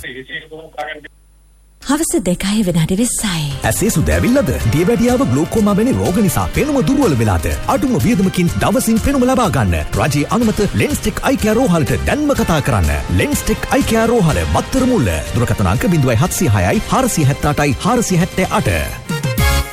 හවස 2 විනාඩි 20යි. ඇසේ සුද ඇවිල්ලාද? දියබැඩියාව ග්ලූකෝමා වැනි රෝග නිසා පෙනුම දුර්වල වෙලාද? අඩුම වියදමකින් දවසින් පෙනුම ලබා ගන්න. රජයේ අනුමත ලෙන්ස්ටෙක් අයි කෙයා රෝහලට දැන්ම කතා කරන්න. ලෙන්ස්ටෙක් අයි කෙයා රෝහල මත්තර මුල්ල. දුරකථන අංක 0706යි 478යි 478.